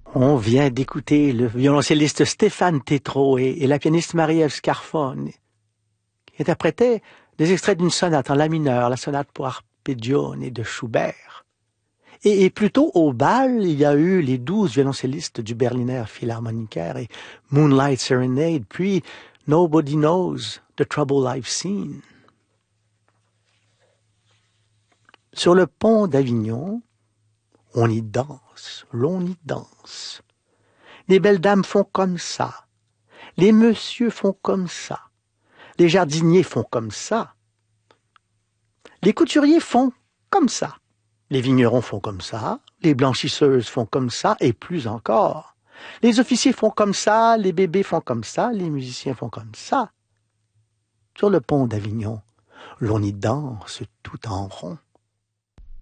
On vient d'écouter le violoncelliste Stéphane Tétrault et la pianiste Marie-Ève Scarfone qui interprétaient des extraits d'une sonate en la mineur, la sonate pour arpeggione de Schubert. Et plus tôt au bal, il y a eu les 12 violoncellistes du Berliner Philharmoniker et Moonlight Serenade, puis Nobody Knows the Trouble I've Seen. Sur le pont d'Avignon, on y danse, l'on y danse. Les belles dames font comme ça, les messieurs font comme ça, les jardiniers font comme ça, les couturiers font comme ça, les vignerons font comme ça, les blanchisseuses font comme ça, et plus encore. Les officiers font comme ça, les bébés font comme ça, les musiciens font comme ça. Sur le pont d'Avignon, l'on y danse tout en rond.